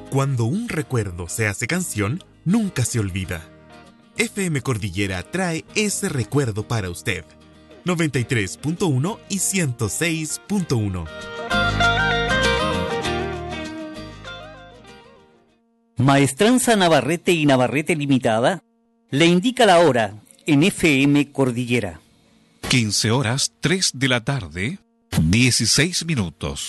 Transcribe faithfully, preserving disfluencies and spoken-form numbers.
Cuando un recuerdo se hace canción, nunca se olvida. F M Cordillera trae ese recuerdo para usted. noventa y tres punto uno y ciento seis punto uno. Maestranza Navarrete y Navarrete Limitada le indica la hora en F M Cordillera. quince horas tres de la tarde, dieciséis minutos.